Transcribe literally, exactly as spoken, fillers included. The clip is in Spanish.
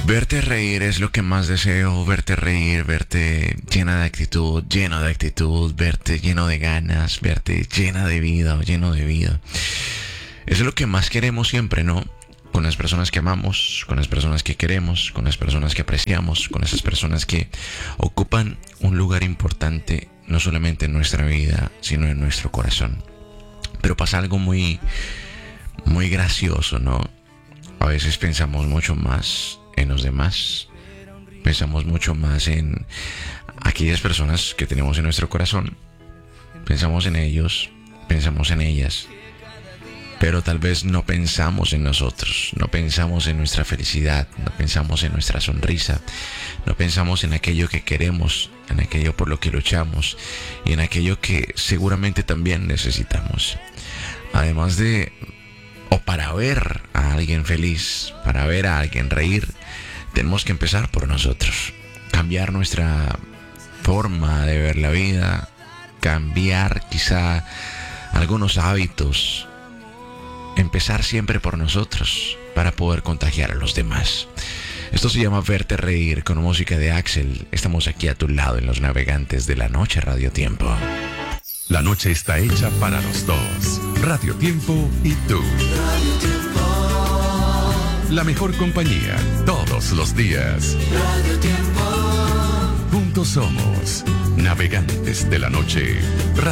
Verte reír es lo que más deseo, verte reír, verte llena de actitud, lleno de actitud, verte lleno de ganas, verte llena de vida o lleno de vida. Eso es lo que más queremos siempre, ¿no? Con las personas que amamos, con las personas que queremos, con las personas que apreciamos, con esas personas que ocupan un lugar importante no solamente en nuestra vida, sino en nuestro corazón. Pero pasa algo muy, muy gracioso, ¿no? A veces pensamos mucho más en los demás, pensamos mucho más en aquellas personas que tenemos en nuestro corazón, pensamos en ellos, pensamos en ellas, pero tal vez no pensamos en nosotros, no pensamos en nuestra felicidad, no pensamos en nuestra sonrisa, no pensamos en aquello que queremos, en aquello por lo que luchamos y en aquello que seguramente también necesitamos. Además de, o para ver a alguien feliz, para ver a alguien reír, tenemos que empezar por nosotros, cambiar nuestra forma de ver la vida, cambiar quizá algunos hábitos, empezar siempre por nosotros para poder contagiar a los demás. Esto se llama Verte Reír con música de Axel. Estamos aquí a tu lado en Los Navegantes de la Noche Radio Tiempo. La noche está hecha para los dos. Radio Tiempo y tú. Radio Tiempo. La mejor compañía todos los días. Radio Tiempo. Juntos somos Navegantes de la Noche.